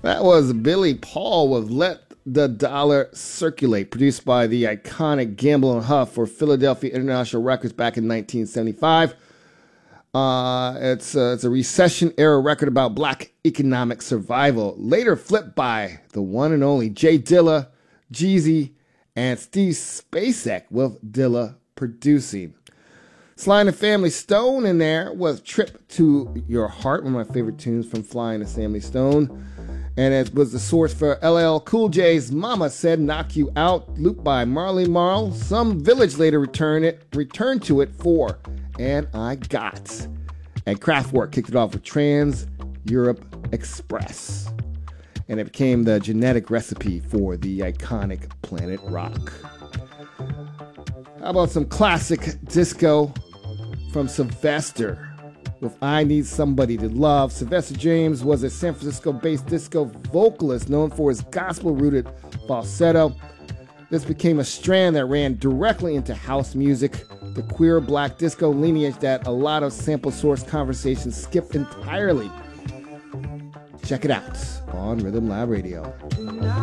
That was Billy Paul with Let the Dollar Circulate, produced by the iconic Gamble and Huff for Philadelphia International Records back in 1975. It's a recession-era record about black economic survival, later flipped by the one and only Jay Dilla, Jeezy, and Steve Spacek, with Dilla producing. Sly and the Family Stone in there was Trip to Your Heart, one of my favorite tunes from Sly and the Family Stone. And it was the source for LL Cool J's Mama Said Knock You Out, looped by Marley Marl. Some Village later returned to it for And I Got. And Kraftwerk kicked it off with Trans Europe Express. And it became the genetic recipe for the iconic Planet Rock. How about some classic disco from Sylvester with I Need Somebody to Love? Sylvester James was a San Francisco-based disco vocalist known for his gospel-rooted falsetto. This became a strand that ran directly into house music, the queer black disco lineage that a lot of sample source conversations skip entirely. Check it out on Rhythm Lab Radio.